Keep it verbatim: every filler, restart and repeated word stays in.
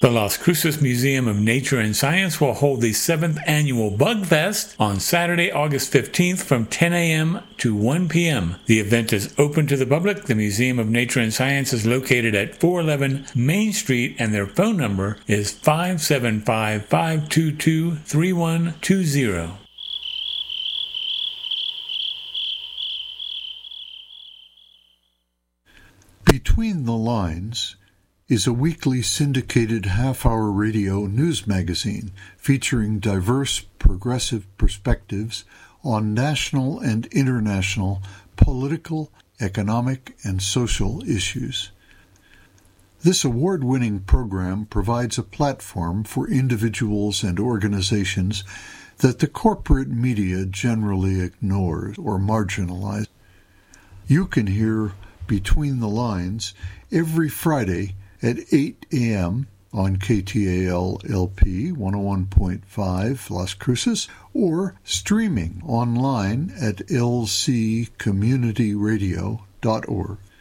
The Las Cruces Museum of Nature and Science will hold the seventh Annual Bug Fest on Saturday, August fifteenth from ten a.m. to one p.m. The event is open to the public. The Museum of Nature and Science is located at four eleven Main Street, and their phone number is five seven five, five two two, three one two zero. Between the Lines is a weekly syndicated half-hour radio news magazine featuring diverse progressive perspectives on national and international political, economic, and social issues. This award-winning program provides a platform for individuals and organizations that the corporate media generally ignores or marginalizes. You can hear Between the Lines every Friday at eight a.m. on K T A L L P one oh one point five Las Cruces, or streaming online at l c community radio dot org.